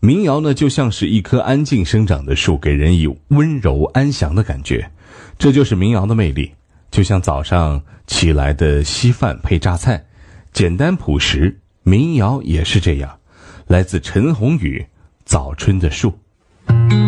民谣呢，就像是一棵安静生长的树，给人以温柔安详的感觉。这就是民谣的魅力，就像早上起来的稀饭配榨菜，简单朴实。民谣也是这样，来自陈鸿宇《早春的树》。